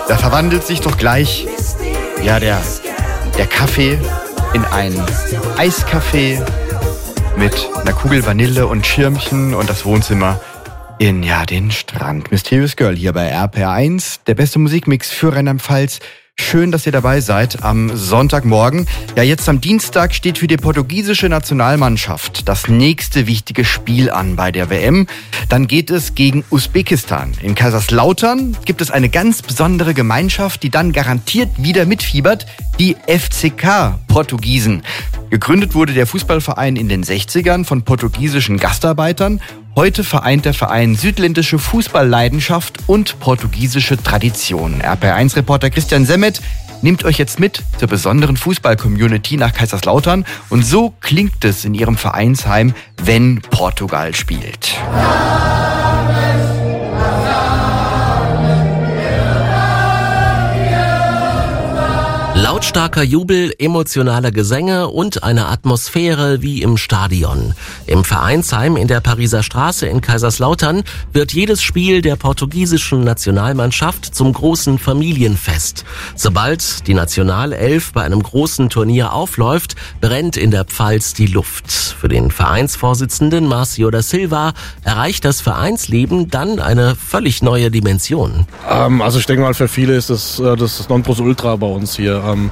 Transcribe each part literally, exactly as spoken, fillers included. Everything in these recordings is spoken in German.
Da verwandelt sich doch gleich ja, der, der Kaffee in einen Eiskaffee mit einer Kugel Vanille und Schirmchen und das Wohnzimmer in, ja, den Strand. Mysterious Girl hier bei R P R eins, der beste Musikmix für Rheinland-Pfalz. Schön, dass ihr dabei seid am Sonntagmorgen. Ja, jetzt am Dienstag steht für die portugiesische Nationalmannschaft das nächste wichtige Spiel an bei der W M. Dann geht es gegen Usbekistan. In Kaiserslautern gibt es eine ganz besondere Gemeinschaft, die dann garantiert wieder mitfiebert, die F C K-Portugiesen. Gegründet wurde der Fußballverein in den sechzigern von portugiesischen Gastarbeitern. Heute vereint der Verein südländische Fußballleidenschaft und portugiesische Tradition. R P R eins-Reporter Christian Semmet nimmt euch jetzt mit zur besonderen Fußball-Community nach Kaiserslautern. Und so klingt es in ihrem Vereinsheim, wenn Portugal spielt. Lautstarker Jubel, emotionale Gesänge und eine Atmosphäre wie im Stadion. Im Vereinsheim in der Pariser Straße in Kaiserslautern wird jedes Spiel der portugiesischen Nationalmannschaft zum großen Familienfest. Sobald die Nationalelf bei einem großen Turnier aufläuft, brennt in der Pfalz die Luft. Für den Vereinsvorsitzenden Marcio da Silva erreicht das Vereinsleben dann eine völlig neue Dimension. Ähm, also ich denke mal, für viele ist das das, das Nonplusultra bei uns hier. Ähm,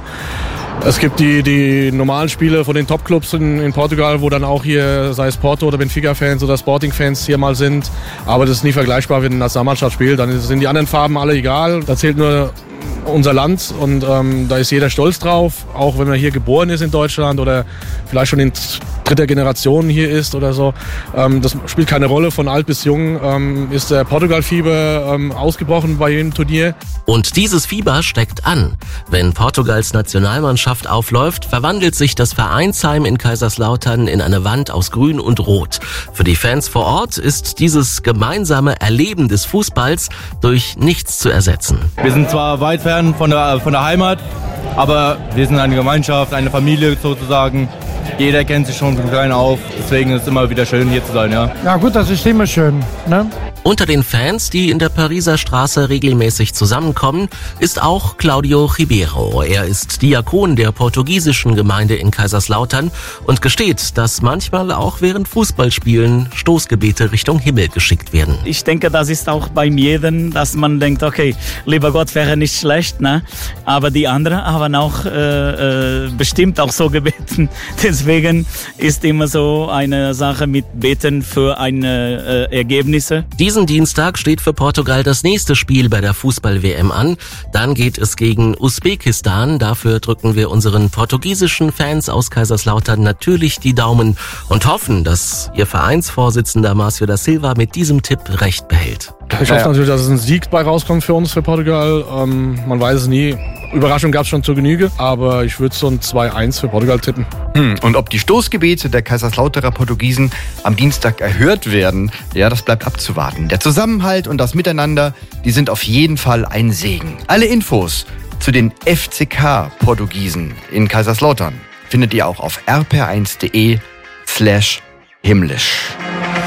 es gibt die, die normalen Spiele von den Topclubs in, in Portugal, wo dann auch hier, sei es Porto oder Benfica-Fans oder Sporting-Fans hier mal sind. Aber das ist nie vergleichbar, wenn eine Nationalmannschaft spielt. Dann sind die anderen Farben alle egal. Da zählt nur unser Land und ähm, da ist jeder stolz drauf. Auch wenn man hier geboren ist in Deutschland oder vielleicht schon in dritter Generation hier ist oder so. Ähm, das spielt keine Rolle, von alt bis jung ähm, ist der Portugal-Fieber ähm, ausgebrochen bei jedem Turnier. Und dieses Fieber steckt an. Wenn Portugals Nationalmannschaft aufläuft, verwandelt sich das Vereinsheim in Kaiserslautern in eine Wand aus Grün und Rot. Für die Fans vor Ort ist dieses gemeinsame Erleben des Fußballs durch nichts zu ersetzen. Wir sind zwar weit fern von der, von der Heimat, aber wir sind eine Gemeinschaft, eine Familie sozusagen. Jeder kennt sich schon von klein auf, deswegen ist es immer wieder schön, hier zu sein. Ja, ja gut, das ist immer schön, ne? Unter den Fans, die in der Pariser Straße regelmäßig zusammenkommen, ist auch Claudio Ribeiro. Er ist Diakon der portugiesischen Gemeinde in Kaiserslautern und gesteht, dass manchmal auch während Fußballspielen Stoßgebete Richtung Himmel geschickt werden. Ich denke, das ist auch bei jedem, dass man denkt, okay, lieber Gott wäre nicht schlecht, ne? Aber die anderen haben auch äh, äh, bestimmt auch so gebeten. Deswegen ist immer so eine Sache mit Beten für eine äh, Ergebnisse. Diesen Dienstag steht für Portugal das nächste Spiel bei der Fußball-W M an. Dann geht es gegen Usbekistan. Dafür drücken wir unseren portugiesischen Fans aus Kaiserslautern natürlich die Daumen und hoffen, dass ihr Vereinsvorsitzender Marcio da Silva mit diesem Tipp recht behält. Ich hoffe natürlich, dass es ein Sieg bei rauskommt für uns, für Portugal. Ähm, man weiß es nie. Überraschung gab es schon zur Genüge, aber ich würde so ein zwei eins für Portugal tippen. Hm, und ob die Stoßgebete der Kaiserslauterer Portugiesen am Dienstag erhört werden, ja, das bleibt abzuwarten. Der Zusammenhalt und das Miteinander, die sind auf jeden Fall ein Segen. Alle Infos zu den F C K-Portugiesen in Kaiserslautern findet ihr auch auf r p r eins punkt d e slash himmlisch.